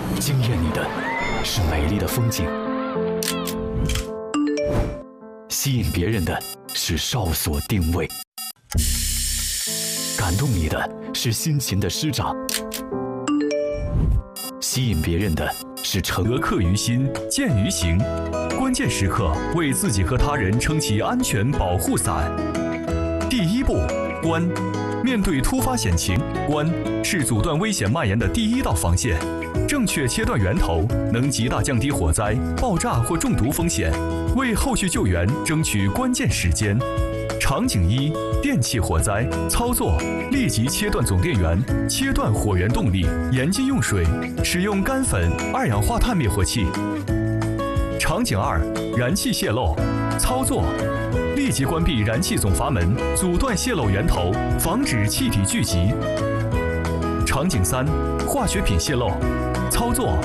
惊艳你的是美丽的风景，吸引别人的是哨所定位，感动你的是辛勤的师长，吸引别人的是得刻于心，见于行。关键时刻为自己和他人撑起安全保护伞。第一步，关。面对突发险情，关是阻断危险蔓延的第一道防线。正确切断源头，能极大降低火灾、爆炸或中毒风险，为后续救援争取关键时间。场景一：电气火灾。操作：立即切断总电源，切断火源动力，严禁用水，使用干粉、二氧化碳灭火器。场景二：燃气泄漏。操作：立即关闭燃气总阀门，阻断泄漏源头，防止气体聚集。场景三：化学品泄漏。操作：